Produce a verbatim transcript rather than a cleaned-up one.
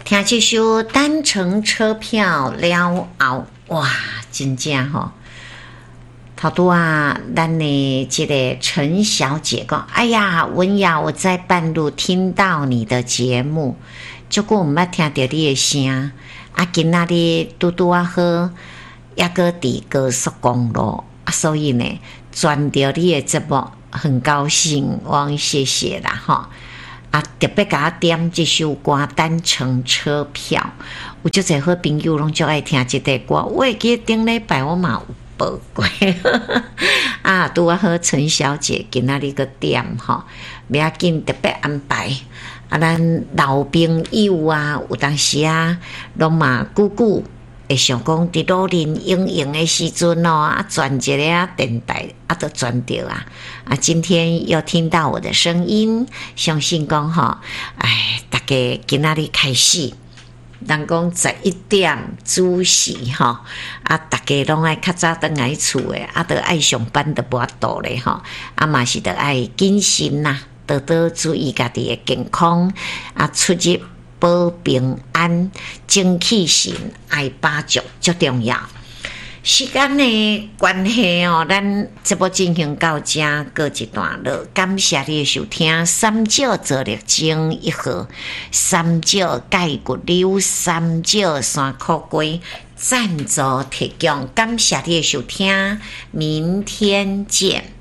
听这首单程车票了后，哇，真正吼！头拄啊，咱的这个陈小姐讲，哎呀，文雅，我在半路听到你的节目，结果毋捌听到你的声，啊，今仔日拄拄啊好，抑个伫高速公路，啊，所以呢，转到你的节目，很高兴，我谢谢啦，吼。啊，特别甲我点这首歌《单程车票》，有足侪好朋友拢足爱听这个歌。我会记得顶礼拜我嘛有播过，啊，拄啊好陈小姐今仔日个点吼，不要紧，特别安排。啊，咱老朋友啊，有当时啊，拢嘛久久会想讲，伫老年营营的时阵哦，啊，转一个啊电台，啊，都转到啊，啊，今天又听到我的声音，相信讲吼，哎，大家今仔日开始，人讲十一点主时吼，啊，大家拢爱较早倒来厝诶，啊，都爱上班都无法度咧吼，啊嘛是都爱谨慎呐，多多注意家己诶健康，啊，出入保平安，精气神爱把足足重要。时间的关系哦，咱这部进行到这告一段落，感谢你的收听。三九做力精一号，三九钙骨瘤，三九山苦龟赞助提供，感谢你的收听，明天见。